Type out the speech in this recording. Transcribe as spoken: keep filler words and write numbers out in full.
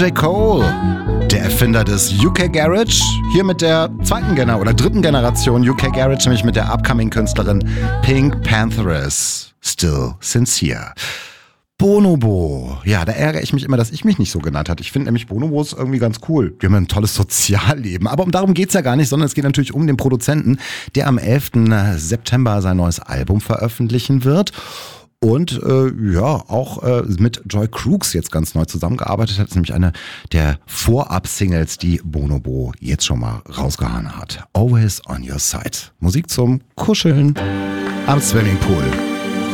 J. Cole, der Erfinder des U K Garage, hier mit der zweiten Gener- oder dritten Generation U K Garage, nämlich mit der upcoming-Künstlerin Pink Pantheress, Still Sincere. Bonobo. Ja, da ärgere ich mich immer, dass ich mich nicht so genannt habe. Ich finde nämlich Bonobos irgendwie ganz cool. Die haben ein tolles Sozialleben. Aber um darum geht's ja gar nicht, sondern es geht natürlich um den Produzenten, der am elften September sein neues Album veröffentlichen wird. Und äh, ja, auch äh, mit Joy Crooks jetzt ganz neu zusammengearbeitet hat. Das ist nämlich eine der Vorab-Singles, die Bonobo jetzt schon mal rausgehauen hat. Always on your side. Musik zum Kuscheln am Swimmingpool.